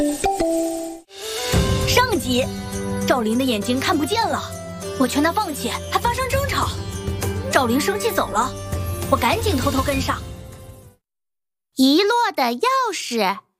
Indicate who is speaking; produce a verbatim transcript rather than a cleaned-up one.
Speaker 1: 上集，赵灵的眼睛看不见了，我劝他放弃，还发生争吵。赵灵生气走了，我赶紧偷偷跟上。
Speaker 2: 遗落的钥匙。